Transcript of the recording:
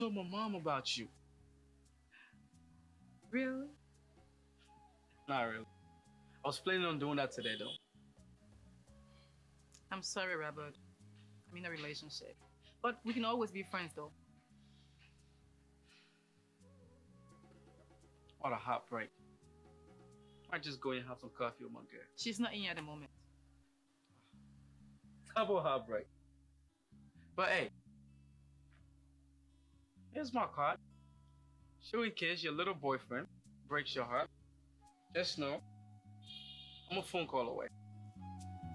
told my mom about you. Really? Not really. I was planning on doing that today, though. I'm sorry, Robert. I'm in a relationship. But we can always be friends, though. What a heartbreak. I might just go and have some coffee with my girl. She's not in here at the moment. Double heartbreak. But hey, here's my card. So in case your little boyfriend breaks your heart, just know I'm a phone call away.